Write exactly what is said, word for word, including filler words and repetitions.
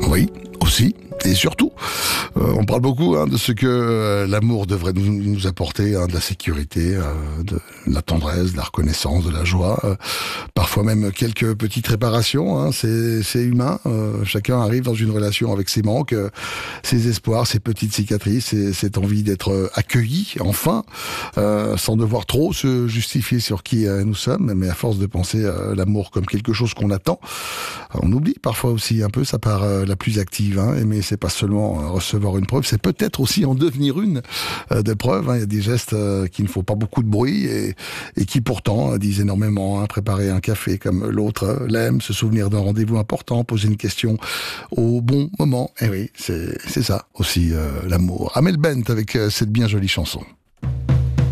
Oui, aussi. Et surtout, euh, on parle beaucoup hein, de ce que euh, l'amour devrait nous, nous apporter, hein, de la sécurité, euh, de la tendresse, de la reconnaissance, de la joie, euh, parfois même quelques petites réparations, hein, c'est, c'est humain, euh, chacun arrive dans une relation avec ses manques, euh, ses espoirs, ses petites cicatrices, et cette envie d'être accueilli, enfin, euh, sans devoir trop se justifier sur qui euh, nous sommes, mais à force de penser euh, l'amour comme quelque chose qu'on attend, on oublie parfois aussi un peu sa part euh, la plus active, hein, aimer c'est pas seulement euh, recevoir une preuve, c'est peut-être aussi en devenir une euh, de preuve. Hein. Il y a des gestes euh, qui ne font pas beaucoup de bruit et, et qui pourtant euh, disent énormément. Hein. Préparer un café comme l'autre euh, l'aime, se souvenir d'un rendez-vous important, poser une question au bon moment. Et oui, c'est, c'est ça aussi euh, l'amour. Amel Bent avec euh, cette bien jolie chanson.